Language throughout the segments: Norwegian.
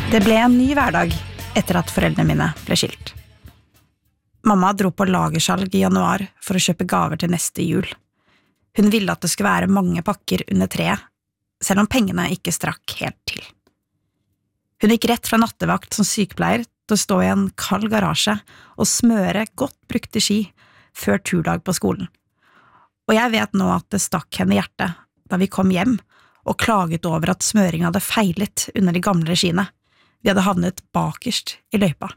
Det ble en ny hverdag etter at foreldrene mine ble skilt. Mamma dro på lagersalg i januar for å kjøpe gaver til neste jul. Hun ville at det skulle være mange pakker under treet, selv om pengene ikke strakk helt til. Hun gikk rett fra nattevakt som sykepleier til å stå i en kald garasje og smøre godt brukte ski før turdag på skolen. Og jeg vet nå at det stakk henne i hjertet da vi kom hjem og klaget over at smøringen hadde feilet under de gamle skiene. Vi hadde havnet bakerst i løypa.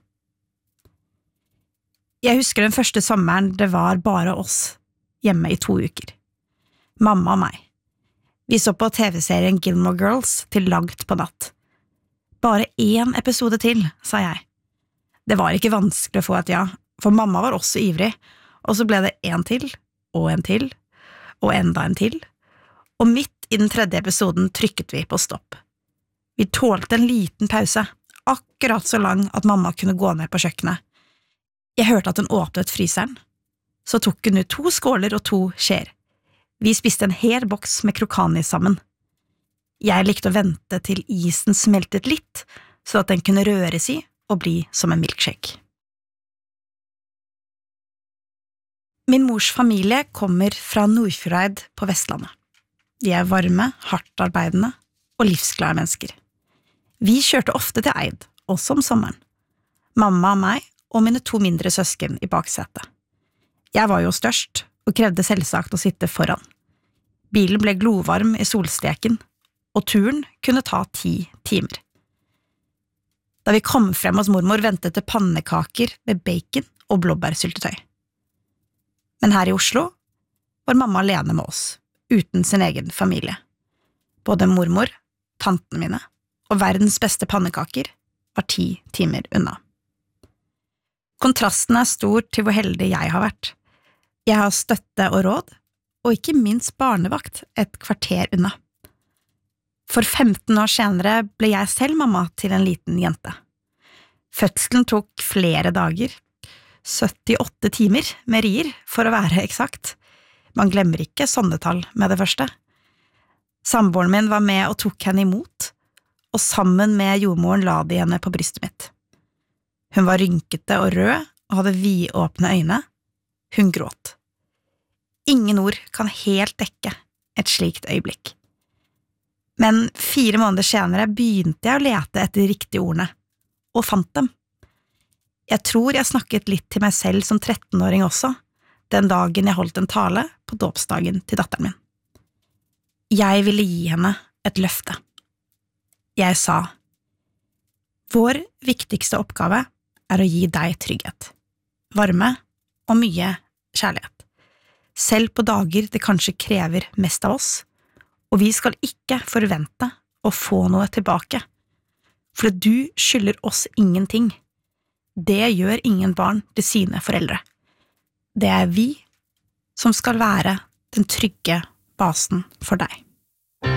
Jeg husker den første sommeren det var bare oss hjemme i 2 uker. Mamma og meg. Vi så på TV-serien Gilmore Girls til langt på natt. Bare 1 episode til, sa jeg. Det var ikke vanskelig å få et ja, for mamma var også ivrig, og så ble det 1 til, og 1 til, og enda en til, og midt i den 3. episoden trykket vi på stopp. Vi tålte en liten pause, akkurat så lang at mamma kunne gå ned på kjøkkenet. Jeg hørte at hun åpnet fryseren. Så tok hun ut 2 skåler og 2 skjeer. Vi spiste en hel boks med krokani sammen. Jeg likte å vente til isen smeltet litt, så at den kunne røres i og bli som en milkshake. Min mors familie kommer fra Nordfjordeid på Vestlandet. De er varme, hardtarbeidende og livsglade mennesker. Vi kjørte ofte til Eid, også om sommeren. Mamma og meg og mine 2 mindre søsken i baksetet. Jeg var jo størst og krevde selvsagt å sitte foran. Bilen ble glovarm i solsteken, og turen kunne ta 10 timer. Da vi kom frem hos mormor ventet det pannekaker med bacon og blåbærsyltetøy. Men her i Oslo var mamma alene med oss, uten sin egen familie. Både mormor, tantene mine og verdens beste pannekaker var 10 timer unna. Kontrasten er stor til hvor heldig jeg har vært. Jeg har støtte og råd, og ikke minst barnevakt et kvarter unna. For 15 år senere ble jeg selv mamma til en liten jente. Fødselen tok flere dager, 78 timer med rier, for å være eksakt. Man glemmer ikke sånne tall med det første. Samboeren min var med og tok henne imot, og sammen med jordmoren la de henne på brystet mitt. Hun var rynkete og rød og hadde vidåpne øyne. Hun gråt. Ingen ord kan helt dekke et slikt øyeblikk. Men 4 måneder senere begynte jeg å lete etter de riktige ordene, og fant dem. Jeg tror jeg snakket litt til meg selv som 13-åring også, den dagen jeg holdt en tale på dåpsdagen til datteren min. Jeg ville gi henne et løfte. Jeg sa, vår viktigste oppgave er å gi deg trygghet, varme og mye kjærlighet, selv på dager det kanskje krever mest av oss, og vi skal ikke forvente å få noe tilbake, for du skylder oss ingenting. Det gjør ingen barn til sine foreldre. Det er vi som skal være den trygge basen for deg.